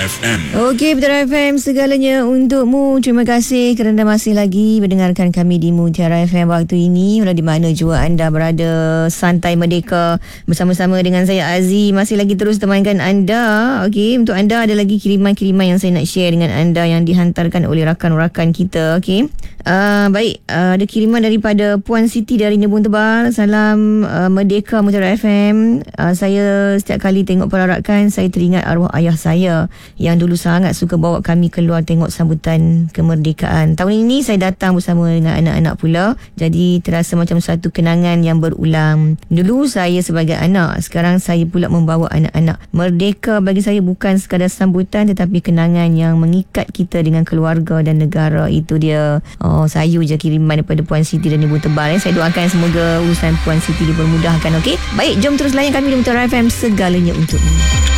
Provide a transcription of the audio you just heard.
FM. Okey, Mutiara FM, segalanya untukmu. Terima kasih kerana masih lagi mendengarkan kami di Mutiara FM waktu ini. Walau di mana jua anda berada, santai merdeka bersama-sama dengan saya Aziz. Masih lagi terus temankan anda. Okey, untuk anda ada lagi kiriman-kiriman yang saya nak share dengan anda yang dihantarkan oleh rakan-rakan kita. Okey. Baik, ada kiriman daripada Puan Siti dari Nebun Tebal. Salam merdeka Mutiara FM. Saya setiap kali tengok perarakan, saya teringat arwah ayah saya yang dulu sangat suka bawa kami keluar tengok sambutan kemerdekaan. Tahun ini saya datang bersama dengan anak-anak pula. Jadi terasa macam satu kenangan yang berulang. Dulu saya sebagai anak, sekarang saya pula membawa anak-anak. Merdeka bagi saya bukan sekadar sambutan, tetapi kenangan yang mengikat kita dengan keluarga dan negara. Itu dia. Sayu je kiriman daripada Puan Siti dan Ibu Tebal. Saya doakan semoga urusan Puan Siti dipermudahkan. Okey. Baik, jom terus layan kami di Mutiara FM, segalanya untukmu.